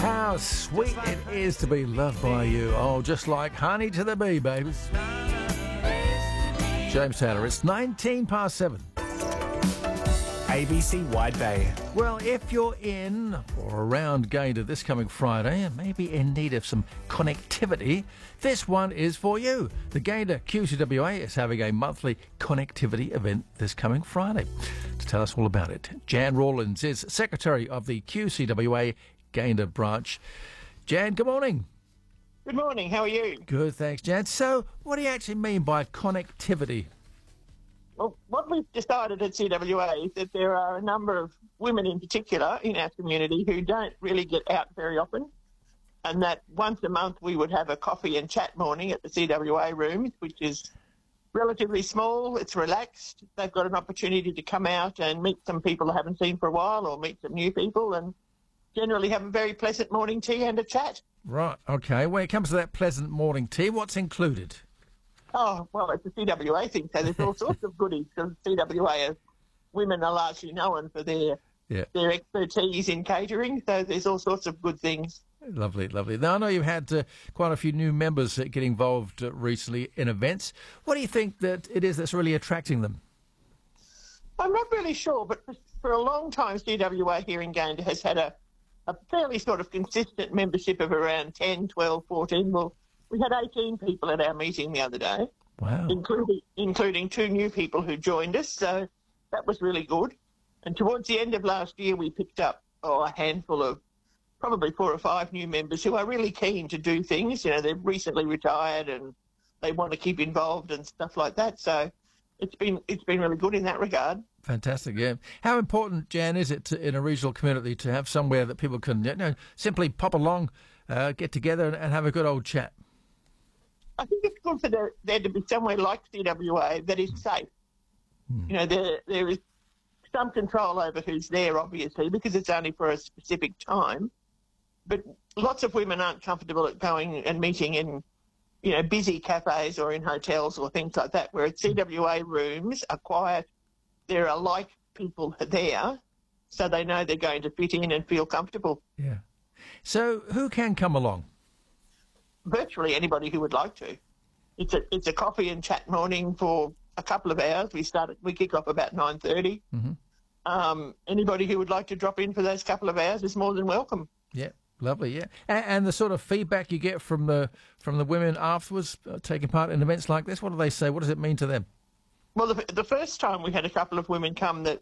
How sweet it is to be loved by you. Oh, just like honey to the bee, baby. James Taylor, it's 7:19. ABC Wide Bay. Well, if you're in or around Gayndah this coming Friday and maybe in need of some connectivity, this one is for you. The Gayndah QCWA is having a monthly connectivity event this coming Friday. To tell us all about it, Jan Rawlins is Secretary of the QCWA Gayndah branch. Jan, good morning. Good morning, how are you? Good, thanks, Jan. So, what do you actually mean by connectivity? Well, what we've decided at CWA is that there are a number of women in particular in our community who don't really get out very often, and that once a month we would have a coffee and chat morning at the CWA room, which is relatively small, it's relaxed. They've got an opportunity to come out and meet some people they haven't seen for a while or meet some new people and generally have a very pleasant morning tea and a chat. Right, okay. When it comes to that pleasant morning tea, what's included? Oh, well, it's a CWA thing, so there's all sorts of goodies, because CWA women are largely known for their expertise in catering, so there's all sorts of good things. Lovely, lovely. Now, I know you've had quite a few new members get involved recently in events. What do you think that it is that's really attracting them? I'm not really sure, but for a long time, CWA here in Gayndah has had a fairly sort of consistent membership of around 10, 12, 14. Well, we had 18 people at our meeting the other day. Wow. Including two new people who joined us, so that was really good. And towards the end of last year, we picked up a handful of probably 4 or 5 new members who are really keen to do things. You know, they've recently retired and they want to keep involved and stuff like that. So it's been really good in that regard. Fantastic, yeah. How important, Jan, is it in a regional community to have somewhere that people can simply pop along, get together and have a good old chat? I think it's good for there to be somewhere like CWA that is safe. You know, there is some control over who's there, obviously, because it's only for a specific time. But lots of women aren't comfortable at going and meeting in, busy cafes or in hotels or things like that, where CWA rooms are quiet. There are like people there, so they know they're going to fit in and feel comfortable. Yeah. So who can come along? Virtually anybody who would like to. It's a coffee and chat morning for a couple of hours. We kick off about 9:30. Mm-hmm. Anybody who would like to drop in for those couple of hours is more than welcome. Yeah, lovely. Yeah, and the sort of feedback you get from the women afterwards, taking part in events like this. What do they say? What does it mean to them? Well, the first time we had a couple of women come that